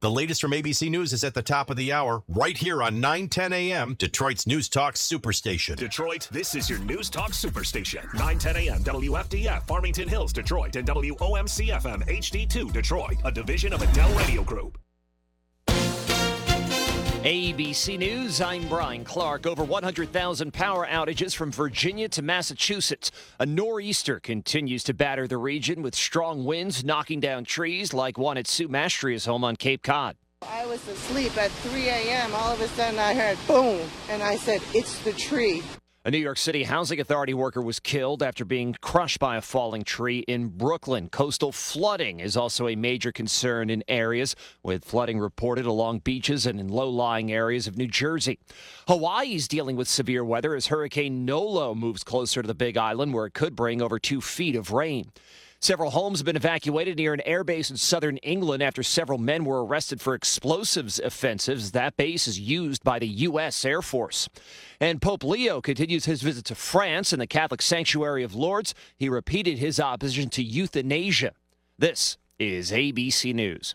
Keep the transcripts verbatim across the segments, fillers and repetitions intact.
The latest from A B C News is at the top of the hour, right here on nine ten a.m., Detroit's News Talk Superstation. Detroit, this is your News Talk Superstation. nine ten a.m. W F D F, Farmington Hills, Detroit, and W O M C F M H D two, Detroit, a division of Adele Radio Group. A B C News, I'm Brian Clark. Over one hundred thousand power outages from Virginia to Massachusetts. A nor'easter continues to batter the region with strong winds knocking down trees like one at Sue Mastria's home on Cape Cod. I was asleep at three a.m. All of a sudden I heard boom, and I said, it's the tree. A New York City Housing Authority worker was killed after being crushed by a falling tree in Brooklyn. Coastal flooding is also a major concern in areas, with flooding reported along beaches and in low-lying areas of New Jersey. Hawaii is dealing with severe weather as Hurricane Nolo moves closer to the Big Island, where it could bring over two feet of rain. Several homes have been evacuated near an airbase in southern England after several men were arrested for explosives offenses. That base is used by the U S Air Force. And Pope Leo continues his visit to France and the Catholic Sanctuary of Lourdes. He repeated his opposition to euthanasia. This is A B C News.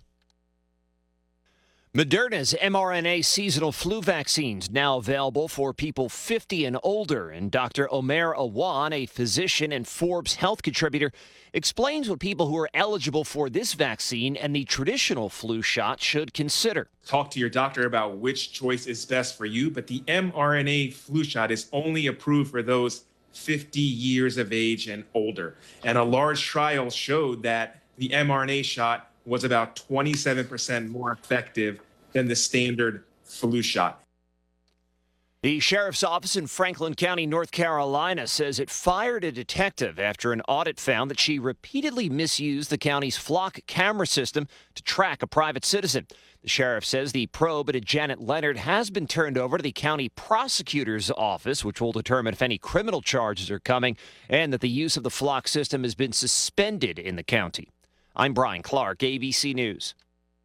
Moderna's mRNA seasonal flu vaccines now available for people fifty and older. And Doctor Omer Awan, a physician and Forbes health contributor, explains what people who are eligible for this vaccine and the traditional flu shot should consider. Talk to your doctor about which choice is best for you, but the mRNA flu shot is only approved for those fifty years of age and older. And a large trial showed that the mRNA shot was about twenty-seven percent more effective than the standard flu shot. The sheriff's office in Franklin County, North Carolina, says it fired a detective after an audit found that she repeatedly misused the county's Flock camera system to track a private citizen. The sheriff says the probe at Janet Leonard has been turned over to the county prosecutor's office, which will determine if any criminal charges are coming, and that the use of the Flock system has been suspended in the county. I'm Brian Clark, A B C News.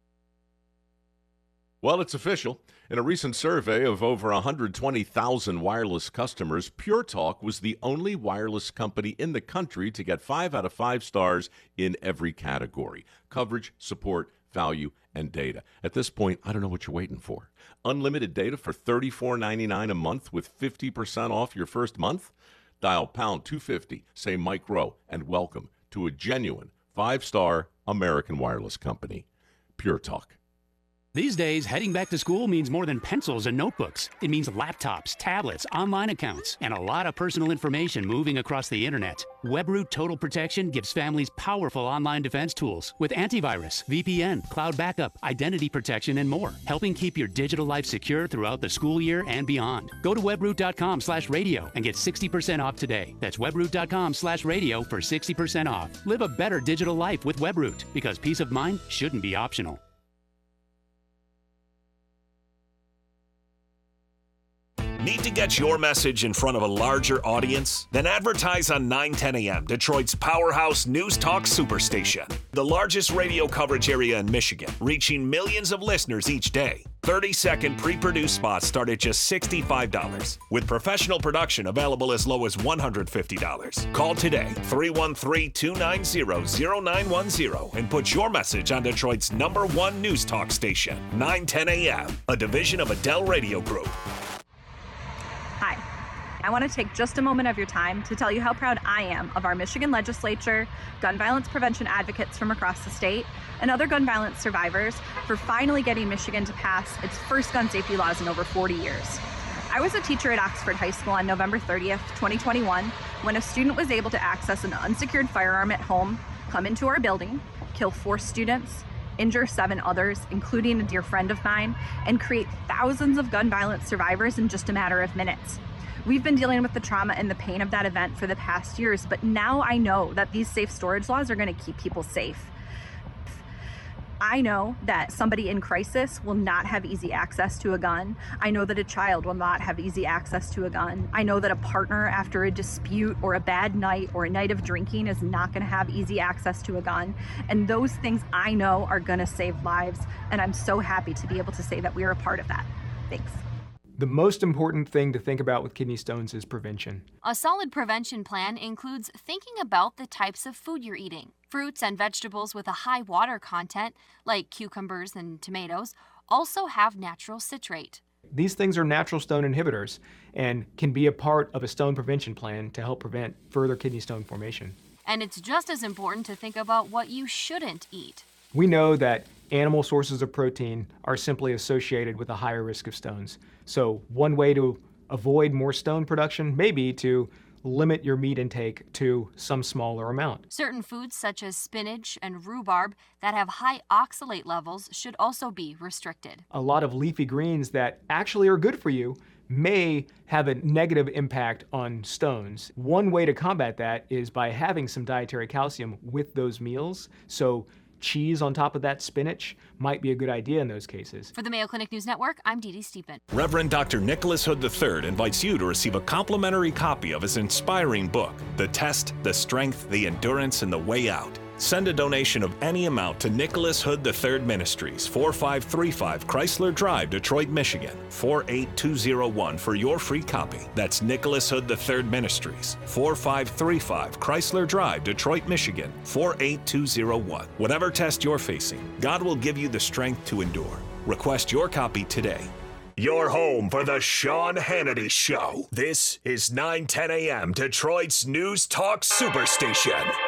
Well, it's official. In a recent survey of over one hundred twenty thousand wireless customers, Pure Talk was the only wireless company in the country to get five out of five stars in every category: coverage, support, value, and data. At this point, I don't know what you're waiting for. Unlimited data for thirty-four ninety-nine a month with fifty percent off your first month? Dial pound two fifty, say Mike Rowe, and welcome to a genuine five-star American wireless company. Pure Talk. These days, heading back to school means more than pencils and notebooks. It means laptops, tablets, online accounts, and a lot of personal information moving across the internet. WebRoot Total Protection gives families powerful online defense tools with antivirus, V P N, cloud backup, identity protection, and more, helping keep your digital life secure throughout the school year and beyond. Go to webroot.com slash radio and get sixty percent off today. That's webroot.com slash radio for sixty percent off. Live a better digital life with WebRoot, because peace of mind shouldn't be optional. Need to get your message in front of a larger audience? Then advertise on nine ten a.m., Detroit's powerhouse News Talk Superstation. The largest radio coverage area in Michigan, reaching millions of listeners each day. thirty-second pre-produced spots start at just sixty-five dollars, with professional production available as low as one hundred fifty dollars. Call today, three one three, two nine zero, zero nine one zero, and put your message on Detroit's number one News Talk station, nine ten a.m., a division of Adele Radio Group. Hi, I want to take just a moment of your time to tell you how proud I am of our Michigan legislature, gun violence prevention advocates from across the state, and other gun violence survivors for finally getting Michigan to pass its first gun safety laws in over forty years. I was a teacher at Oxford High School on November thirtieth, twenty twenty-one, when a student was able to access an unsecured firearm at home, come into our building, kill four students, injure seven others, including a dear friend of mine, and create thousands of gun violence survivors in just a matter of minutes. We've been dealing with the trauma and the pain of that event for the past years, but now I know that these safe storage laws are going to keep people safe. I know that somebody in crisis will not have easy access to a gun. I know that a child will not have easy access to a gun. I know that a partner after a dispute or a bad night or a night of drinking is not going to have easy access to a gun. And those things I know are going to save lives. And I'm so happy to be able to say that we are a part of that. Thanks. The most important thing to think about with kidney stones is prevention. A solid prevention plan includes thinking about the types of food you're eating. Fruits and vegetables with a high water content, like cucumbers and tomatoes, also have natural citrate. These things are natural stone inhibitors and can be a part of a stone prevention plan to help prevent further kidney stone formation. And it's just as important to think about what you shouldn't eat. We know that animal sources of protein are simply associated with a higher risk of stones. So one way to avoid more stone production may be to limit your meat intake to some smaller amount. Certain foods such as spinach and rhubarb that have high oxalate levels should also be restricted. A lot of leafy greens that actually are good for you may have a negative impact on stones. One way to combat that is by having some dietary calcium with those meals. So cheese on top of that spinach might be a good idea in those cases. For the Mayo Clinic News Network, I'm Dee Dee Stephen. Reverend Doctor Nicholas Hood the third invites you to receive a complimentary copy of his inspiring book, The Test, the Strength, the Endurance, and the Way Out. Send a donation of any amount to Nicholas Hood the third Ministries, four five three five Chrysler Drive, Detroit, Michigan, four eight two zero one for your free copy. That's Nicholas Hood the third Ministries, four five three five Chrysler Drive, Detroit, Michigan, four eight two zero one. Whatever test you're facing, God will give you the strength to endure. Request your copy today. Your home for the Sean Hannity Show. This is nine ten a.m. Detroit's News Talk Superstation.